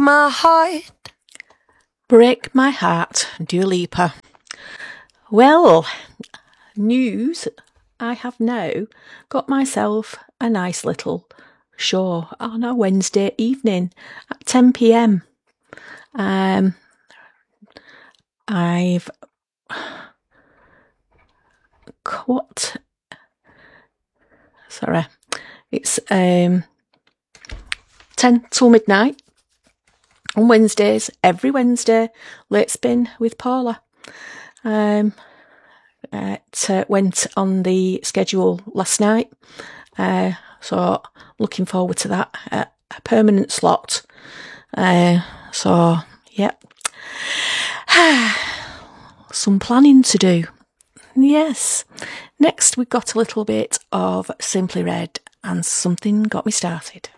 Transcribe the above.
my heart. Break my heart, Dua Lipa. Well, news, I have now got myself a nice little show on a Wednesday evening at 10 p.m. I've it's 10 till midnight on Wednesdays, every Wednesday, Late Spin with Paula. It went on the schedule last night, so looking forward to that, a permanent slot. So yep, some planning to do. Yes. Next, we've got a little bit of Simply Red and Something Got Me Started.